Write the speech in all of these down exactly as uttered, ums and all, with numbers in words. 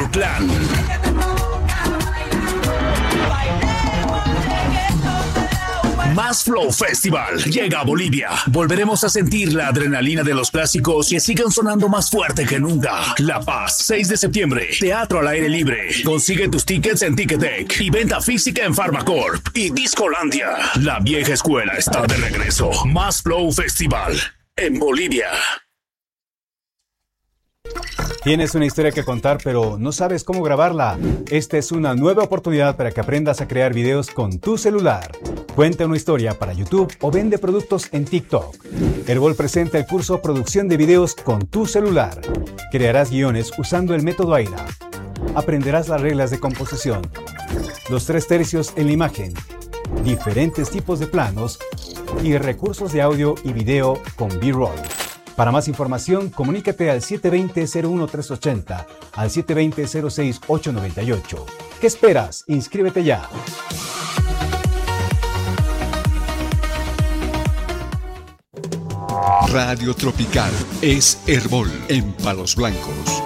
Mayor Clan. Más Flow Festival llega a Bolivia. Volveremos a sentir la adrenalina de los clásicos que sigan sonando más fuerte que nunca. La Paz, seis de septiembre. Teatro al aire libre. Consigue tus tickets en Ticketek y venta física en Pharmacorp y Discolandia. La vieja escuela está de regreso. Más Flow Festival en Bolivia. Tienes una historia que contar, pero no sabes cómo grabarla. Esta es una nueva oportunidad para que aprendas a crear videos con tu celular. Cuenta una historia para YouTube o vende productos en TikTok. Herbol presenta el curso Producción de Videos con tu celular. Crearás guiones usando el método Aira. Aprenderás las reglas de composición, los tres tercios en la imagen, diferentes tipos de planos y recursos de audio y video con B-roll. Para más información, comunícate al siete dos cero, cero uno tres ocho cero, al siete dos cero, cero seis ocho nueve ocho. ¿Qué esperas? Inscríbete ya. Radio Tropical es Herbol en Palos Blancos.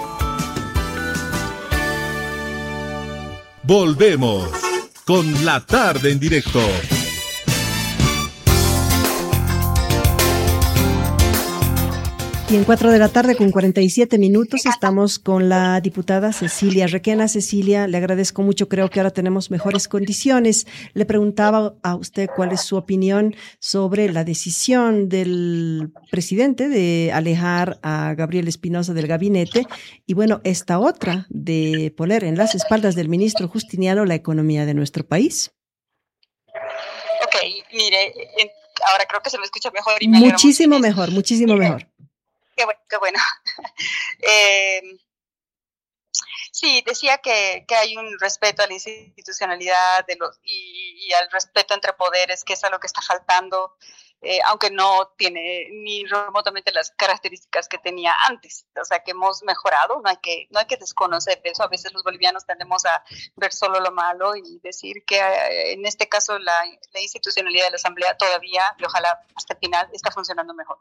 Volvemos con La Tarde en Directo. Y en cuatro de la tarde con cuarenta y siete minutos estamos con la diputada Cecilia Requena. Cecilia, le agradezco mucho, creo que ahora tenemos mejores condiciones. Le preguntaba a usted cuál es su opinión sobre la decisión del presidente de alejar a Gabriel Espinosa del gabinete y bueno, esta otra de poner en las espaldas del ministro Justiniano la economía de nuestro país. Ok, mire, ahora creo que se me escucha mejor. Y me muchísimo mejor, muchísimo mejor. Qué bueno, qué bueno. eh, sí, decía que, que hay un respeto a la institucionalidad de los, y, y al respeto entre poderes, que es algo que está faltando, eh, aunque no tiene ni remotamente las características que tenía antes. O sea, que hemos mejorado, no hay que, no hay que desconocer eso. A veces los bolivianos tendemos a ver solo lo malo y decir que eh, en este caso la, la institucionalidad de la Asamblea todavía, y ojalá hasta el final, está funcionando mejor.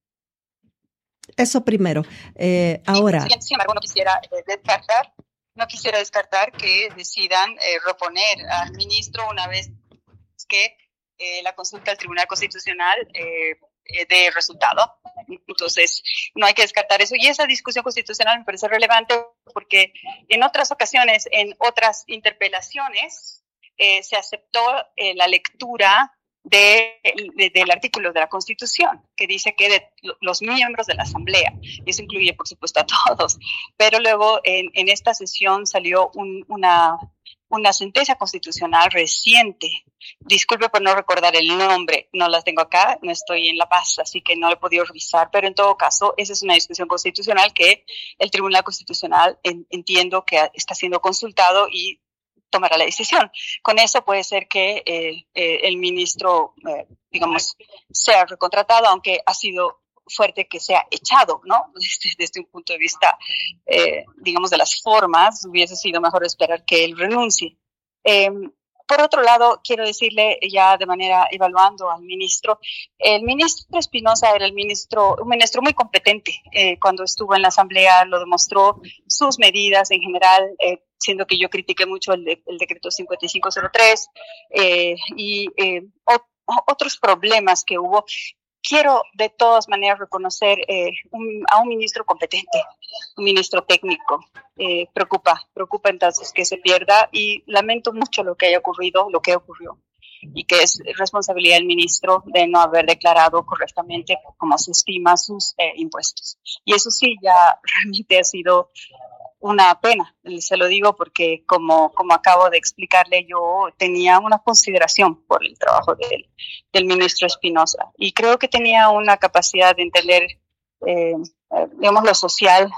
Eso primero. Eh, ahora. Sin, sin embargo, no quisiera eh, descartar, no quisiera descartar que decidan eh, reponer al ministro una vez que eh, la consulta al Tribunal Constitucional eh, eh, dé resultado. Entonces, no hay que descartar eso. Y esa discusión constitucional me parece relevante porque en otras ocasiones, en otras interpelaciones, eh, se aceptó eh, la lectura De, de, del artículo de la Constitución, que dice que de los miembros de la Asamblea, y eso incluye por supuesto a todos, pero luego en, en esta sesión salió un, una, una sentencia constitucional reciente, disculpe por no recordar el nombre, no la tengo acá, no estoy en La Paz, así que no lo he podido revisar, pero en todo caso, esa es una discusión constitucional que el Tribunal Constitucional en, entiendo que está siendo consultado y tomará la decisión. Con eso puede ser que eh, eh, el ministro, eh, digamos, sea recontratado, aunque ha sido fuerte que sea echado, ¿no? Desde, desde un punto de vista, eh, digamos, de las formas, hubiese sido mejor esperar que él renuncie. Eh, por otro lado, quiero decirle ya de manera evaluando al ministro, el ministro Espinosa era el ministro, un ministro muy competente. Eh, cuando estuvo en la Asamblea lo demostró, sus medidas en general, eh, siendo que yo critiqué mucho el, de, el decreto cincuenta y cinco cero tres eh, y eh, o, otros problemas que hubo. Quiero de todas maneras reconocer eh, un, a un ministro competente, un ministro técnico. Eh, preocupa, preocupa entonces que se pierda y lamento mucho lo que haya ocurrido, lo que ocurrió y que es responsabilidad del ministro de no haber declarado correctamente como se estima sus eh, impuestos. Y eso sí, ya realmente ha sido una pena, se lo digo porque como, como acabo de explicarle, yo tenía una consideración por el trabajo del, del ministro Espinosa y creo que tenía una capacidad de entender, eh, digamos, lo social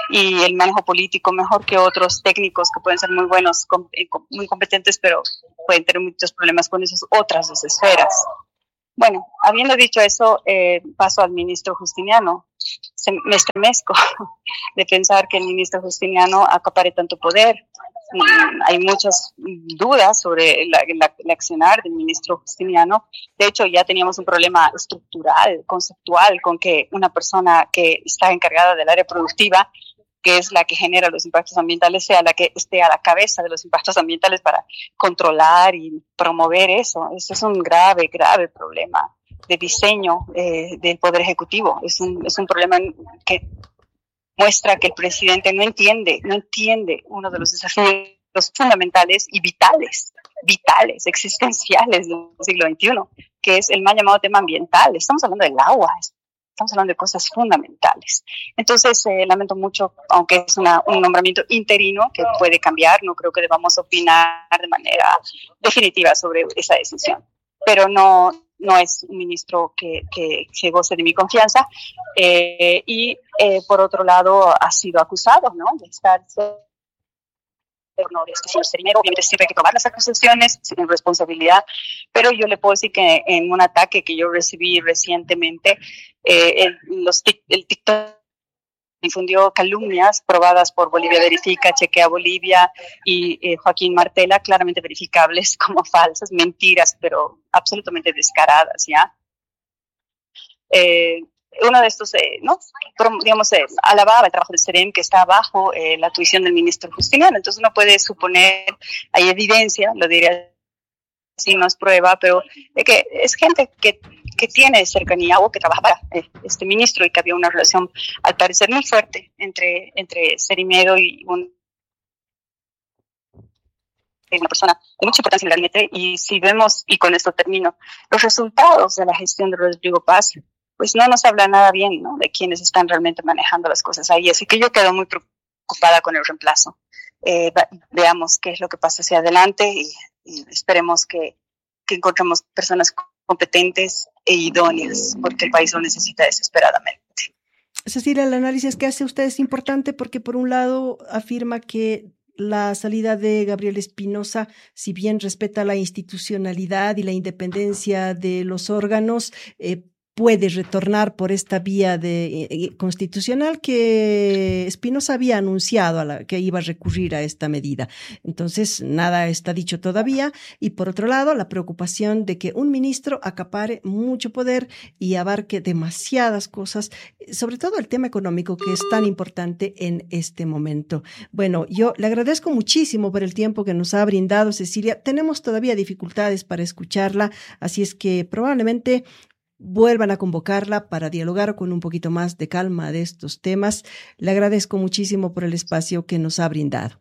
y el manejo político mejor que otros técnicos que pueden ser muy buenos, com- muy competentes, pero pueden tener muchos problemas con esas otras dos esferas. Bueno, habiendo dicho eso, eh, paso al ministro Justiniano. Se, me estremezco de pensar que el ministro Justiniano acapare tanto poder. Mm, hay muchas dudas sobre la, la, el accionar del ministro Justiniano. De hecho, ya teníamos un problema estructural, conceptual, con que una persona que está encargada del área productiva, que es la que genera los impactos ambientales, sea la que esté a la cabeza de los impactos ambientales para controlar y promover eso. Eso es un grave, grave problema de diseño eh, del Poder Ejecutivo. Es un, es un problema que muestra que el presidente no entiende, no entiende uno de los desafíos fundamentales y vitales, vitales, existenciales del siglo veintiuno, que es el mal llamado tema ambiental. Estamos hablando del agua, estamos hablando de cosas fundamentales. Entonces, eh, lamento mucho, aunque es una, un nombramiento interino que puede cambiar, no creo que debamos opinar de manera definitiva sobre esa decisión. Pero no, no es un ministro que, que, que goce de mi confianza. Eh, y, eh, por otro lado, ha sido acusado, ¿no?, de estar... No, de este señor Cerimero. Obviamente siempre hay que tomar las acusaciones sin responsabilidad, pero yo le puedo decir que en un ataque que yo recibí recientemente, eh, el, los, el TikTok difundió calumnias probadas por Bolivia Verifica, Chequea Bolivia y eh, Joaquín Martela, claramente verificables como falsas, mentiras, pero absolutamente descaradas, ¿ya? Eh, uno de estos, eh, ¿no? digamos, eh, alababa el trabajo de Serem, que está bajo eh, la tuición del ministro Justiniano. Entonces uno puede suponer, hay evidencia, lo diré así, no es prueba, pero de que es gente que, que tiene cercanía o que trabaja para eh, este ministro, y que había una relación, al parecer, muy fuerte entre, entre Cerimero y un, una persona de mucha importancia en el gabinete. Y si vemos, y con esto termino, los resultados de la gestión de Rodrigo Paz, pues no nos habla nada bien, ¿no?, de quienes están realmente manejando las cosas ahí. Así que yo quedo muy preocupada con el reemplazo. Eh, veamos qué es lo que pasa hacia adelante y, y esperemos que, que encontremos personas competentes e idóneas, porque el país lo necesita desesperadamente. Cecilia, el análisis que hace usted es importante porque, por un lado, afirma que la salida de Gabriel Espinosa, si bien respeta la institucionalidad y la independencia de los órganos, eh, puede retornar por esta vía de, eh, constitucional que Espinosa había anunciado a la, que iba a recurrir a esta medida. Entonces, nada está dicho todavía. Y por otro lado, la preocupación de que un ministro acapare mucho poder y abarque demasiadas cosas, sobre todo el tema económico, que es tan importante en este momento. Bueno, yo le agradezco muchísimo por el tiempo que nos ha brindado, Cecilia. Tenemos todavía dificultades para escucharla, así es que probablemente vuelvan a convocarla para dialogar con un poquito más de calma de estos temas. Le agradezco muchísimo por el espacio que nos ha brindado.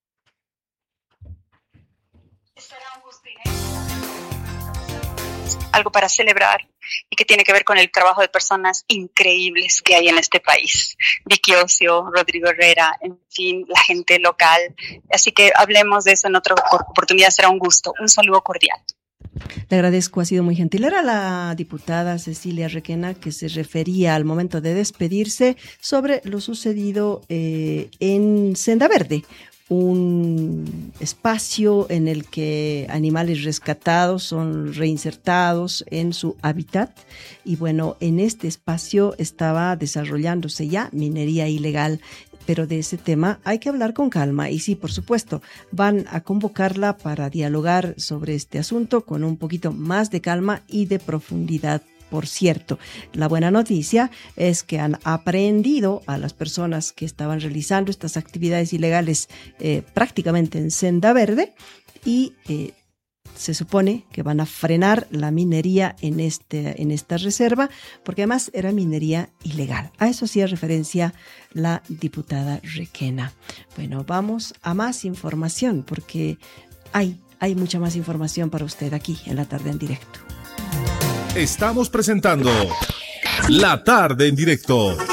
Algo para celebrar y que tiene que ver con el trabajo de personas increíbles que hay en este país. Vicky Ocio, Rodrigo Herrera, en fin, la gente local. Así que hablemos de eso en otra oportunidad. Será un gusto. Un saludo cordial. Le agradezco, ha sido muy gentil. Era la diputada Cecilia Requena, que se refería al momento de despedirse sobre lo sucedido eh, en Senda Verde, un espacio en el que animales rescatados son reinsertados en su hábitat. Y bueno, en este espacio estaba desarrollándose ya minería ilegal. Pero de ese tema hay que hablar con calma y sí, por supuesto, van a convocarla para dialogar sobre este asunto con un poquito más de calma y de profundidad. Por cierto, la buena noticia es que han aprehendido a las personas que estaban realizando estas actividades ilegales eh, prácticamente en Senda Verde y eh, se supone que van a frenar la minería en, este, en esta reserva, porque además era minería ilegal. A eso hacía referencia la diputada Requena. Bueno, vamos a más información, porque hay, hay mucha más información para usted aquí en La Tarde en Directo. Estamos presentando La Tarde en Directo.